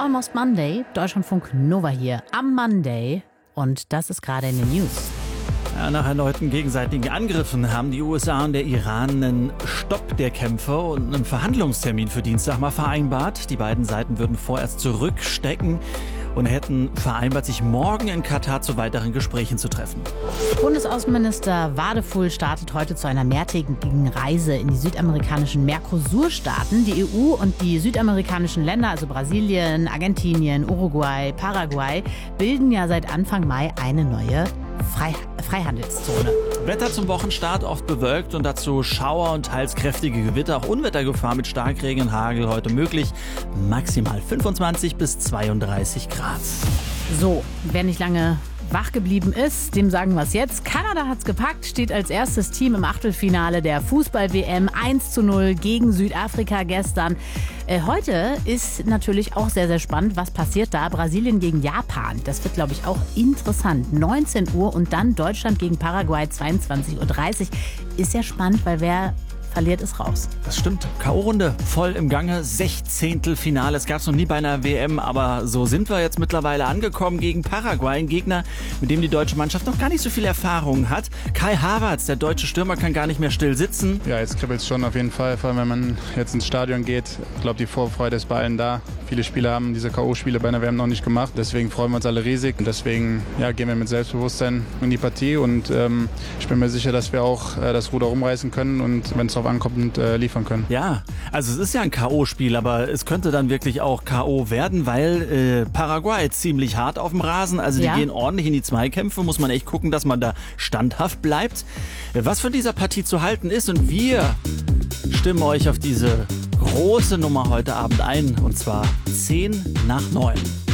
Almost Monday, Deutschlandfunk Nova hier am Monday und das ist gerade in den News. Ja, nach erneuten gegenseitigen Angriffen haben die USA und der Iran einen Stopp der Kämpfe und einen Verhandlungstermin für Dienstag mal vereinbart. Die beiden Seiten würden vorerst zurückstecken und hätten vereinbart, sich morgen in Katar zu weiteren Gesprächen zu treffen. Bundesaußenminister Wadefull startet heute zu einer mehrtägigen Reise in die südamerikanischen Mercosur-Staaten. Die EU und die südamerikanischen Länder, also Brasilien, Argentinien, Uruguay, Paraguay, bilden ja seit Anfang Mai eine neue Freihandelszone. Wetter zum Wochenstart oft bewölkt und dazu Schauer und teils kräftige Gewitter. Auch Unwettergefahr mit Starkregen und Hagel heute möglich. Maximal 25 bis 32 Grad. So, wer nicht lange wach geblieben ist, dem sagen wir es jetzt. Kanada hat's gepackt, steht als erstes Team im Achtelfinale der Fußball-WM 1:0 gegen Südafrika gestern. Heute ist natürlich auch sehr, sehr spannend, was passiert da. Brasilien gegen Japan, das wird, glaube ich, auch interessant. 19 Uhr und dann Deutschland gegen Paraguay 22:30 Uhr. Ist ja spannend, weil wer verliert ist raus. Das stimmt. K.O.-Runde voll im Gange. 16. Finale. Es gab es noch nie bei einer WM, aber so sind wir jetzt mittlerweile angekommen gegen Paraguay. Ein Gegner, mit dem die deutsche Mannschaft noch gar nicht so viel Erfahrung hat. Kai Havertz, der deutsche Stürmer, kann gar nicht mehr still sitzen. Ja, jetzt kribbelt es schon auf jeden Fall, vor allem wenn man jetzt ins Stadion geht. Ich glaube, die Vorfreude ist bei allen da. Viele Spieler haben diese K.O.-Spiele bei einer WM noch nicht gemacht. Deswegen freuen wir uns alle riesig. Und deswegen gehen wir mit Selbstbewusstsein in die Partie. Und ich bin mir sicher, dass wir auch das Ruder rumreißen können und wenn es drauf ankommt, liefern können. Ja, also es ist ja ein K.O.-Spiel, aber es könnte dann wirklich auch K.O. werden, weil Paraguay ziemlich hart auf dem Rasen. Also die gehen ordentlich in die Zweikämpfe. Muss man echt gucken, dass man da standhaft bleibt. Was von dieser Partie zu halten ist und wir stimmen euch auf diese große Nummer heute Abend ein. Und zwar 10 nach 9.